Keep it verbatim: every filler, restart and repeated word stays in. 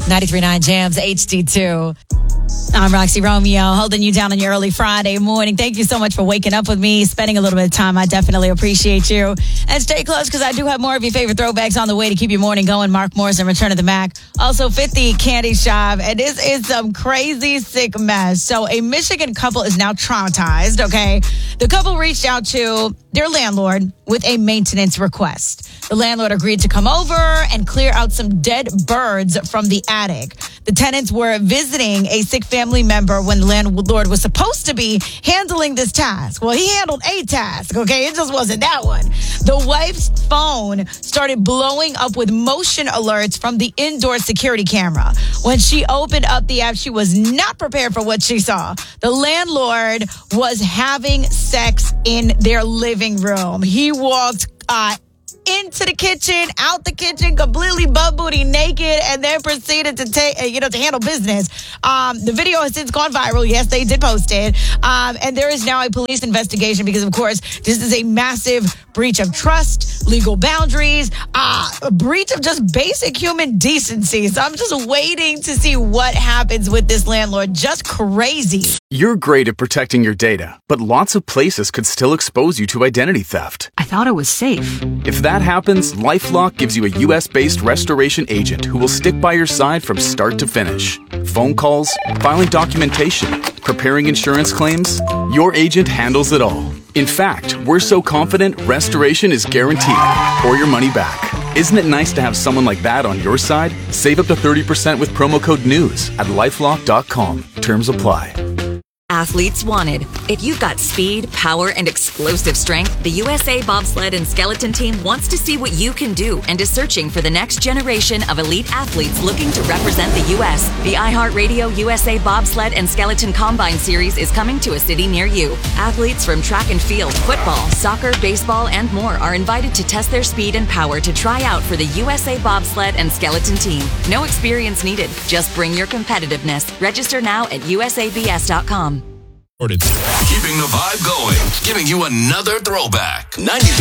ninety-three point nine Jams H D two. I'm Roxy Romeo, holding you down on your early Friday morning. Thank you so much for waking up with me, spending a little bit of time. I definitely appreciate you. And stay close because I do have more of your favorite throwbacks on the way to keep your morning going. Mark Morrison, Return of the Mac. Also, fifty Candy Shop. And this is some crazy, sick mess. So a Michigan couple is now traumatized, okay? The couple reached out to their landlord with a maintenance request. The landlord agreed to come over and clear out some dead birds from the attic. The tenants were visiting a sick family member when the landlord was supposed to be handling this task. Well, he handled a task, okay? It just wasn't that one. The wife's phone started blowing up with motion alerts from the indoor security camera. When she opened up the app, she was not prepared for what she saw. The landlord was having sex in their living room. He walked uh, into the kitchen, out the kitchen, completely butt booty naked, and then proceeded to take, you know, to handle business. Um, the video has since gone viral. Yes, they did post it. Um, and there is now a police investigation because, of course, this is a massive breach of trust, legal boundaries, uh, a breach of just basic human decency. So I'm just waiting to see what happens with this landlord. Just crazy. You're great at protecting your data, but lots of places could still expose you to identity theft. I thought it was safe. If that happens, LifeLock gives you a U S-based restoration agent who will stick by your side from start to finish. Phone calls, filing documentation, preparing insurance claims, your agent handles it all. In fact, we're so confident restoration is guaranteed or your money back. Isn't it nice to have someone like that on your side? Save up to thirty percent with promo code NEWS at lifelock dot com. Terms apply. Athletes wanted. If you've got speed, power, and explosive strength, the U S A Bobsled and Skeleton Team wants to see what you can do and is searching for the next generation of elite athletes looking to represent the U S The iHeartRadio U S A Bobsled and Skeleton Combine Series is coming to a city near you. Athletes from track and field, football, soccer, baseball, and more are invited to test their speed and power to try out for the U S A Bobsled and Skeleton Team. No experience needed. Just bring your competitiveness. Register now at U S A B S dot com. Keeping the vibe going, giving you another throwback. ninety